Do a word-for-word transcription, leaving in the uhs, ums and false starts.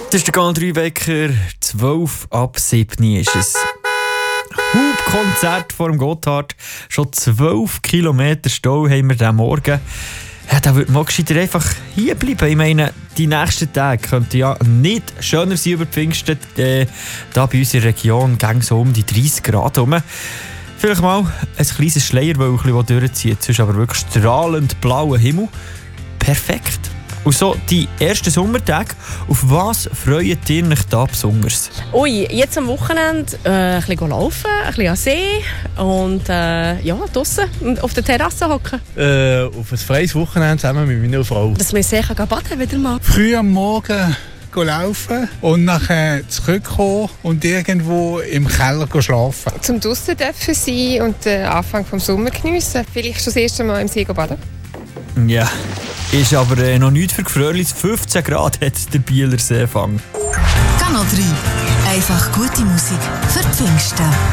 Das ist der Kanal drei Wecker, zwölf ab sieben ist es. Hubkonzert vor dem Gotthard. Schon zwölf Kilometer Stau haben wir diesen Morgen. Ja, da würde man gescheiter einfach hier bleiben. Ich meine, die nächsten Tage könnten ja nicht schöner sein über Pfingsten. Äh, da bei uns in der Region ging so um die dreißig Grad herum. Vielleicht mal ein kleines Schleierwölkchen, das durchzieht. Sonst aber wirklich strahlend blauer Himmel. Perfekt. Und so die ersten Sommertage, auf was freut ihr euch da besonders? Ui, jetzt am Wochenende äh, ein bisschen laufen, ein bisschen an See und äh, ja, draussen und auf der Terrasse hocken. Äh, auf ein freies Wochenende zusammen mit meiner Frau. Dass wir sehr baden wieder mal. Früh am Morgen laufen und nachher zurückkommen und irgendwo im Keller schlafen. Zum draussen dürfen sein und den Anfang des Sommers geniessen. Vielleicht schon das erste Mal im See baden. Ja, ist aber äh, noch nichts für Gefröhrlis. fünfzehn Grad hat der Bieler Seefang. Kanal drei. Einfach gute Musik für Pfingsten.